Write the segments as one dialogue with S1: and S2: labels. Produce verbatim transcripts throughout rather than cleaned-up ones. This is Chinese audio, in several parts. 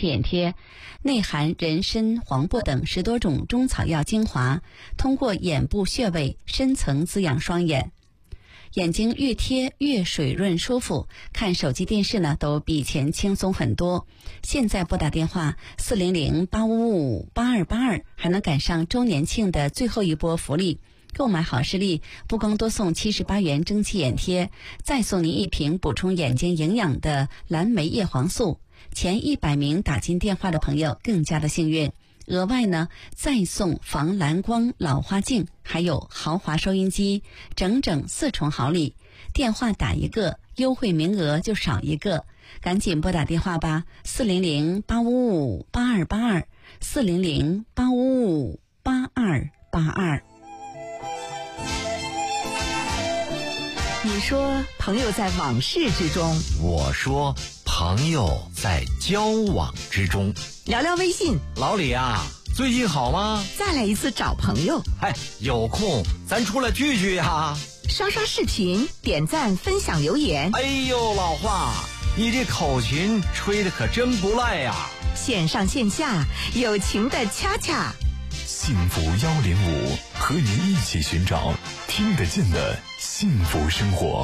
S1: 气眼贴，内含人参、黄柏等十多种中草药精华，通过眼部穴位深层滋养双眼。眼睛越贴越水润舒服，看手机电视呢都比以前轻松很多。现在拨打电话四零零八五五八二八二，还能赶上周年庆的最后一波福利。购买好视力不光多送七十八元蒸汽眼贴，再送您一瓶补充眼睛营养的蓝莓叶黄素。前一百名打进电话的朋友更加的幸运。额外呢，再送防蓝光老花镜，还有豪华收音机，整整四重好礼。电话打一个，优惠名额就少一个，赶紧拨打电话吧，四零零八五五八二八二，四零零八五五八二八二。
S2: 你说朋友在往事之中，
S3: 我说朋友在交往之中。
S2: 聊聊微信，
S3: 老李啊，最近好吗？
S2: 再来一次找朋友。
S3: 哎，有空咱出来聚聚呀。
S2: 刷刷视频，点赞分享留言。
S3: 哎呦，老华，你这口琴吹得可真不赖呀。
S2: 线上线下友情的恰恰。
S4: 幸福幺零五，和您一起寻找听得见的幸福生活。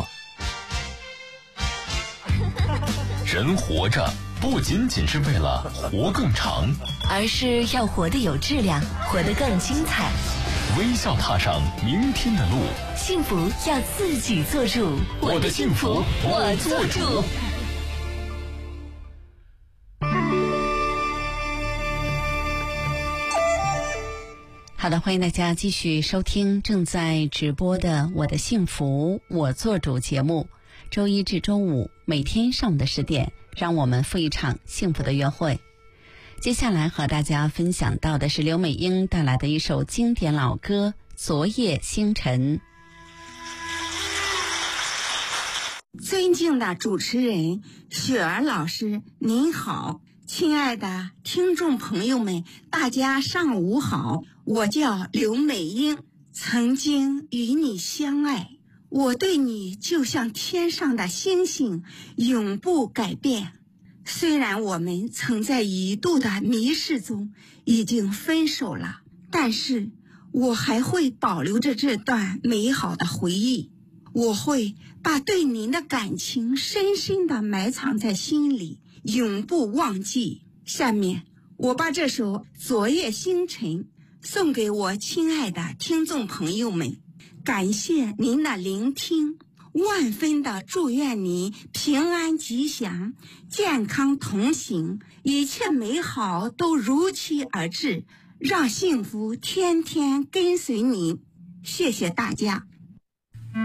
S4: 人活着不仅仅是为了活更长，
S5: 而是要活得有质量，活得更精彩。
S4: 微笑踏上明天的路，
S5: 幸福要自己做主。
S4: 我的幸福我做主。
S1: 好的，欢迎大家继续收听正在直播的《我的幸福我做主》节目。周一至周五每天上午的十点，让我们赴一场幸福的约会。接下来和大家分享到的是刘美英带来的一首经典老歌《昨夜星辰》。
S6: 尊敬的主持人雪儿老师您好，亲爱的听众朋友们，大家上午好，我叫刘美英，曾经与你相爱，我对你就像天上的星星，永不改变。虽然我们曾在一度的迷失中已经分手了，但是我还会保留着这段美好的回忆，我会把对您的感情深深地埋藏在心里，永不忘记。下面我把这首《昨夜星辰》送给我亲爱的听众朋友们，感谢您的聆听，万分的祝愿你平安吉祥，健康同行，一切美好都如期而至，让幸福天天跟随你。谢谢大家。